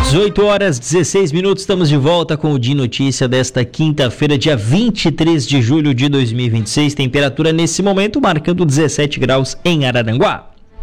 18h16, estamos de volta com o Di Notícia desta quinta-feira, dia 23 de julho de 2026. Temperatura nesse momento marcando 17 graus em Araranguá.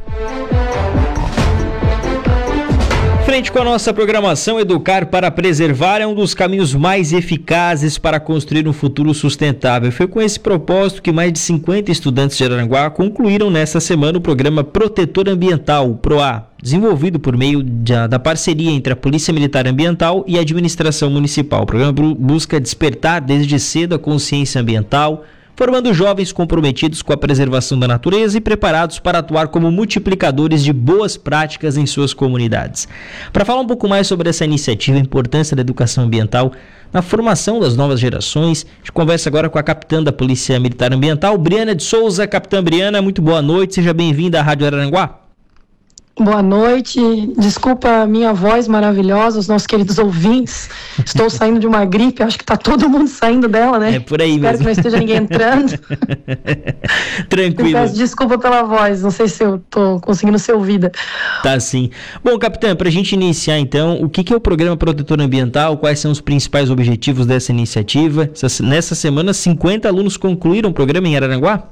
Frente com a nossa programação, educar para preservar é um dos caminhos mais eficazes para construir um futuro sustentável. Foi com esse propósito que mais de 50 estudantes de Araranguá concluíram nesta semana o programa Protetor Ambiental, o PROA, desenvolvido por meio da parceria entre a Polícia Militar Ambiental e a Administração Municipal. O programa busca despertar desde cedo a consciência ambiental, formando jovens comprometidos com a preservação da natureza e preparados para atuar como multiplicadores de boas práticas em suas comunidades. Para falar um pouco mais sobre essa iniciativa e a importância da educação ambiental na formação das novas gerações, a gente conversa agora com a capitã da Polícia Militar Ambiental, Briana de Souza. Capitã Briana, muito boa noite, seja bem-vinda à Rádio Araranguá. Boa noite, desculpa a minha voz maravilhosa, os nossos queridos ouvintes, estou saindo de uma gripe, acho que está todo mundo saindo dela, né? É por aí Espero mesmo. que não esteja ninguém entrando. Tranquilo. Peço desculpa pela voz, não sei se eu estou conseguindo ser ouvida. Tá sim. Bom, capitã, para a gente iniciar então, o que é o Programa Protetor Ambiental, quais são os principais objetivos dessa iniciativa? Nessa semana, 50 alunos concluíram o programa em Araranguá?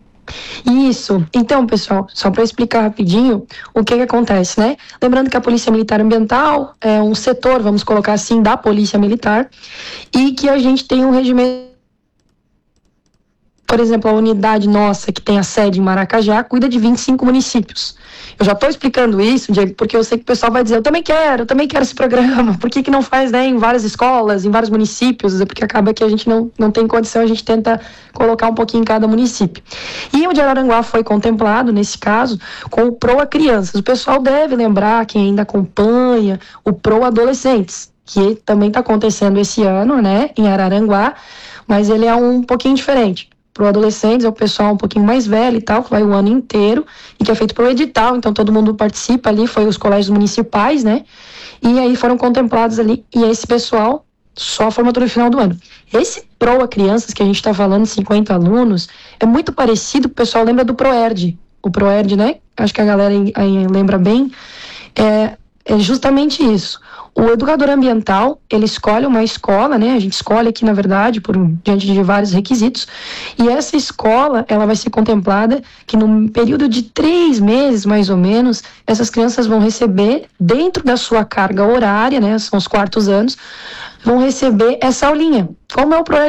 Isso. Então, pessoal, só para explicar rapidinho o que acontece, né? Lembrando que a Polícia Militar Ambiental é um setor, vamos colocar assim, da Polícia Militar, e que a gente tem um regimento. Por exemplo, a unidade nossa, que tem a sede em Maracajá, cuida de 25 municípios. Eu já estou explicando isso, Diego, porque eu sei que o pessoal vai dizer, eu também quero esse programa, por que não faz, né, em várias escolas, em vários municípios? É porque acaba que a gente não tem condição, a gente tenta colocar um pouquinho em cada município. E o de Araranguá foi contemplado, nesse caso, com o PROA Crianças. O pessoal deve lembrar, quem ainda acompanha, o PROA Adolescentes, que também está acontecendo esse ano, né, em Araranguá, mas ele é um pouquinho diferente. Para adolescentes é o pessoal um pouquinho mais velho e tal, que vai o ano inteiro, e que é feito por edital, então todo mundo participa ali, foi os colégios municipais, né? E aí foram contemplados ali, e esse pessoal só a formatura no final do ano. Esse PROA Crianças, que a gente está falando, 50 alunos, é muito parecido, o pessoal lembra do PROERD. O PROERD, né? Acho que a galera aí lembra bem, é justamente isso. O educador ambiental, ele escolhe uma escola, né? A gente escolhe aqui, na verdade, diante de vários requisitos. E essa escola, ela vai ser contemplada que no período de 3 meses, mais ou menos, essas crianças vão receber, dentro da sua carga horária, né? São os quartos anos, vão receber essa aulinha. Como é o